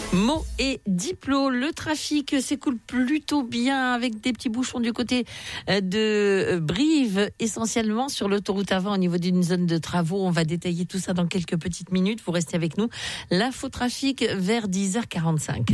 Meaux et Diplo, le trafic s'écoule plutôt bien avec des petits bouchons du côté de Brive, essentiellement sur l'autoroute A20 au niveau d'une zone de travaux. On va détailler tout ça dans quelques petites minutes. Vous restez avec nous. L'infotrafic vers 10h45.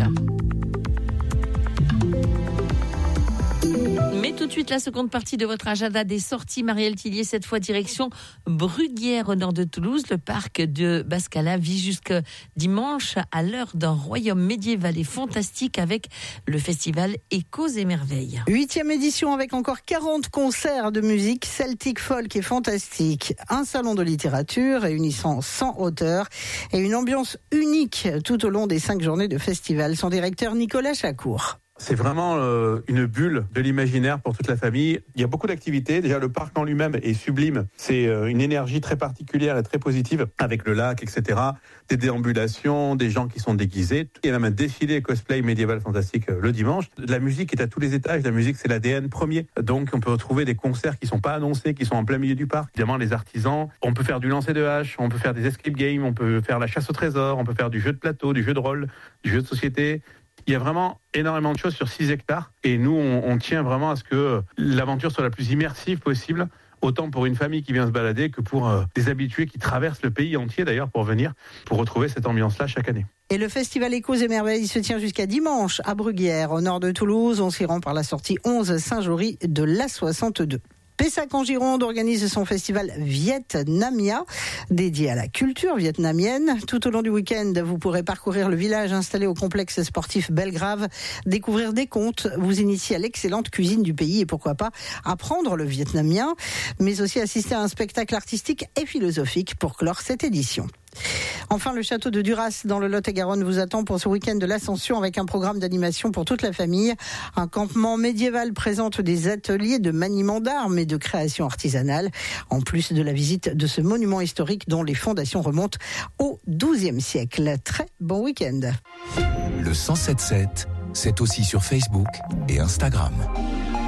Mais tout de suite, la seconde partie de votre agenda des sorties. Marielle Tillier, cette fois direction Bruguière au nord de Toulouse. Le parc de Bascala vit jusqu'à dimanche à l'heure d'un royaume médiéval et fantastique avec le festival Échos et Merveilles. 8e édition avec encore 40 concerts de musique celtique, folk et fantastique. Un salon de littérature réunissant 100 auteurs et une ambiance unique tout au long des 5 journées de festival. Son directeur Nicolas Chacour. C'est vraiment une bulle de l'imaginaire pour toute la famille. Il y a beaucoup d'activités. Déjà, le parc en lui-même est sublime. C'est une énergie très particulière et très positive avec le lac, etc. Des déambulations, des gens qui sont déguisés. Il y a même un défilé cosplay médiéval fantastique le dimanche. La musique est à tous les étages. La musique, c'est l'ADN premier. Donc, on peut retrouver des concerts qui sont pas annoncés, qui sont en plein milieu du parc. Évidemment, les artisans. On peut faire du lancer de hache, on peut faire des escape games, on peut faire la chasse au trésor, on peut faire du jeu de plateau, du jeu de rôle, du jeu de société. Il y a vraiment énormément de choses sur 6 hectares et nous, on tient vraiment à ce que l'aventure soit la plus immersive possible, autant pour une famille qui vient se balader que pour des habitués qui traversent le pays entier d'ailleurs pour venir, pour retrouver cette ambiance-là chaque année. Et le festival Échos et Merveilles se tient jusqu'à dimanche à Bruguière, au nord de Toulouse. On s'y rend par la sortie 11 Saint-Jory de l'A62. Pessac en Gironde organise son festival Vietnamia, dédié à la culture vietnamienne. Tout au long du week-end, vous pourrez parcourir le village installé au complexe sportif Belgrave, découvrir des contes, vous initier à l'excellente cuisine du pays et pourquoi pas apprendre le vietnamien, mais aussi assister à un spectacle artistique et philosophique pour clore cette édition. Enfin, le château de Duras dans le Lot-et-Garonne vous attend pour ce week-end de l'Ascension avec un programme d'animation pour toute la famille. Un campement médiéval présente des ateliers de maniement d'armes et de création artisanale, en plus de la visite de ce monument historique dont les fondations remontent au XIIe siècle. Très bon week-end. Le 107.7, c'est aussi sur Facebook et Instagram.